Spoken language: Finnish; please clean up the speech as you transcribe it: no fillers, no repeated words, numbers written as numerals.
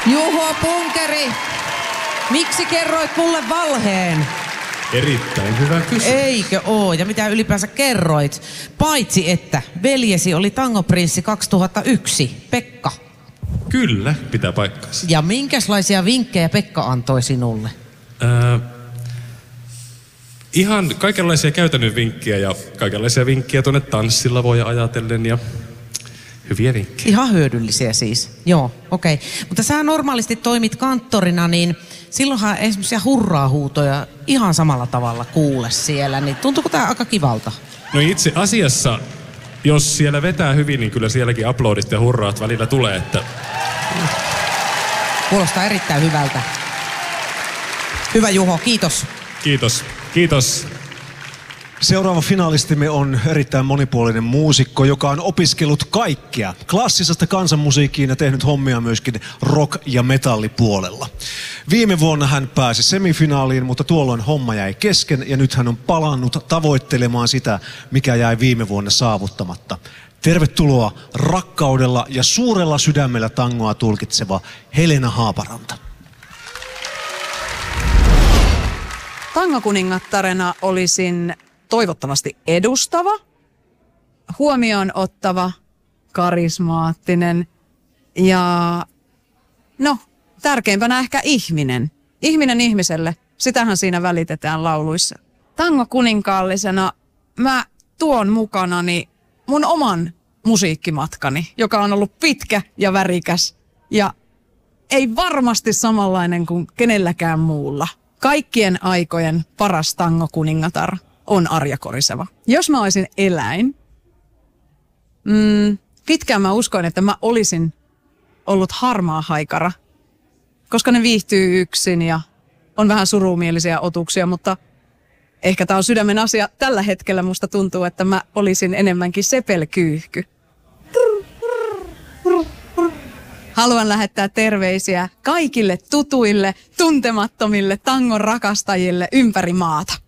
Juho Punkeri, miksi kerroit mulle valheen? Erittäin hyvä kysymys. Eikö oo? Ja mitä ylipäänsä kerroit? Paitsi että veljesi oli tangoprinssi 2001, Pekka. Kyllä, pitää paikkansa. Ja minkälaisia vinkkejä Pekka antoi sinulle? Ihan kaikenlaisia käytännön vinkkejä ja kaikenlaisia vinkkejä tuonne tanssilla voi ajatellen ja hyviä vinkkejä. Ihan hyödyllisiä siis. Joo, okei. Mutta sä normaalisti toimit kanttorina, niin silloinhan esimerkiksi hurraa-huutoja ihan samalla tavalla kuule siellä. Niin tuntuuko tää aika kivalta? No itse asiassa, jos siellä vetää hyvin, niin kyllä sielläkin aplodit ja hurraat välillä tulee, että... Kuulostaa erittäin hyvältä. Hyvä Juho, kiitos. Kiitos. Kiitos. Seuraava finalistimme on erittäin monipuolinen muusikko, joka on opiskellut kaikkea. Klassisesta kansanmusiikkiin ja tehnyt hommia myöskin rock- ja metallipuolella. Viime vuonna hän pääsi semifinaaliin, mutta tuolloin homma jäi kesken ja nyt hän on palannut tavoittelemaan sitä, mikä jäi viime vuonna saavuttamatta. Tervetuloa rakkaudella ja suurella sydämellä tangoa tulkitseva Helena Haaparanta. Tangokuningattarena olisin toivottavasti edustava, huomioon ottava, karismaattinen ja tärkeimpänä ehkä ihminen. Ihminen ihmiselle, sitähän siinä välitetään lauluissa. Tangokuninkaallisena mä tuon mukanani mun oman musiikkimatkani, joka on ollut pitkä ja värikäs ja ei varmasti samanlainen kuin kenelläkään muulla. Kaikkien aikojen paras tangokuningatar on Arja Koriseva. Jos mä olisin eläin, pitkään mä uskoin, että mä olisin ollut harmaa haikara, koska ne viihtyy yksin ja on vähän surumielisiä otuksia, mutta ehkä tää on sydämen asia. Tällä hetkellä musta tuntuu, että mä olisin enemmänkin sepelkyyhky. Haluan lähettää terveisiä kaikille tutuille, tuntemattomille tangon rakastajille ympäri maata.